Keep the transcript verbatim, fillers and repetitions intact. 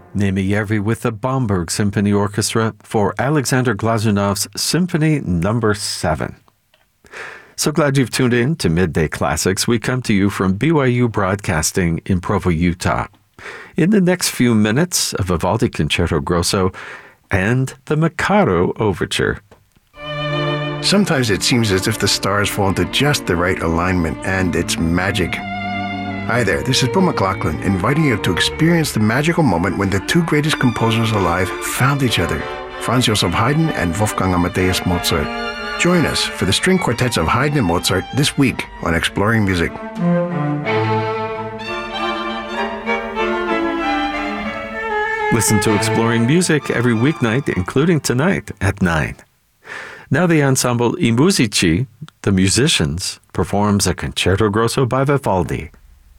Nemijervi with the Bamberg Symphony Orchestra for Alexander Glazunov's Symphony Number seven. So glad you've tuned in to Midday Classics. We come to you from B Y U Broadcasting in Provo, Utah. In the next few minutes, a Vivaldi Concerto Grosso and the Mikado Overture. Sometimes it seems as if the stars fall into just the right alignment, and it's magic. Hi there, this is Bill McLaughlin, inviting you to experience the magical moment when the two greatest composers alive found each other, Franz Joseph Haydn and Wolfgang Amadeus Mozart. Join us for the string quartets of Haydn and Mozart this week on Exploring Music. Listen to Exploring Music every weeknight, including tonight at nine. Now the ensemble I Musici, the musicians, performs a Concerto Grosso by Vivaldi.